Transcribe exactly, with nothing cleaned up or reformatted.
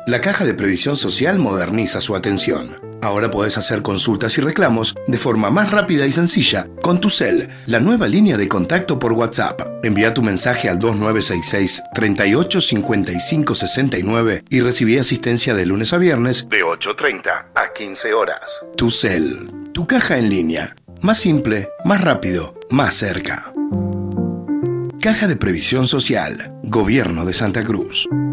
La Caja de Previsión Social moderniza su atención. Ahora podés hacer consultas y reclamos de forma más rápida y sencilla con TuCel, la nueva línea de contacto por WhatsApp. Envía tu mensaje al dos nueve seis seis, treinta y ocho, cincuenta y cinco sesenta y nueve y recibí asistencia de lunes a viernes de ocho treinta a quince horas. TuCel, tu caja en línea. Más simple, más rápido, más cerca. Caja de Previsión Social, Gobierno de Santa Cruz.